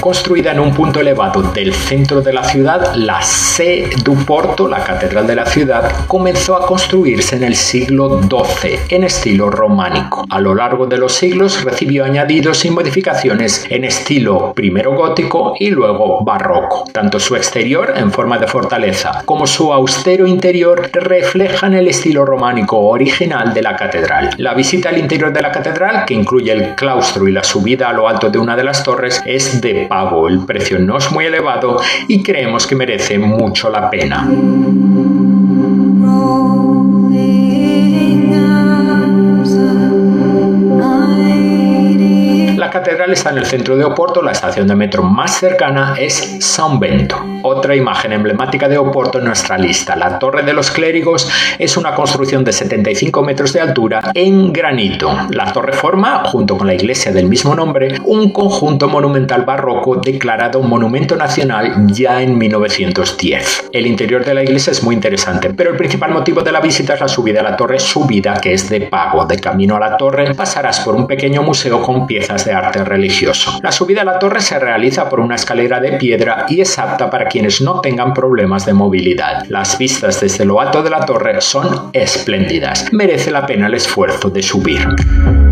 construida en un punto elevado del centro de la ciudad, la Sé du Porto, la catedral de la ciudad, comenzó a construirse en el siglo XII en estilo románico. A lo largo de los siglos recibió añadidos y modificaciones en estilo primero gótico y luego barroco. Tanto su exterior, en forma de fortaleza, como su austero interior reflejan el estilo románico original de la catedral. La visita al interior de la catedral, que incluye el claustro y la subida a lo alto de una de las torres, es de pago. El precio no es muy elevado y creemos que merece mucho la pena. La catedral está en el centro de Oporto, la estación de metro más cercana es São Bento. Otra imagen emblemática de Oporto en nuestra lista, la Torre de los Clérigos, es una construcción de 75 metros de altura en granito. La torre forma, junto con la iglesia del mismo nombre, un conjunto monumental barroco declarado Monumento Nacional ya en 1910. El interior de la iglesia es muy interesante, pero el principal motivo de la visita es la subida a la torre, subida que es de pago. De camino a la torre pasarás por un pequeño museo con piezas de arte religioso. La subida a la torre se realiza por una escalera de piedra y es apta para quienes no tengan problemas de movilidad. Las vistas desde lo alto de la torre son espléndidas. Merece la pena el esfuerzo de subir.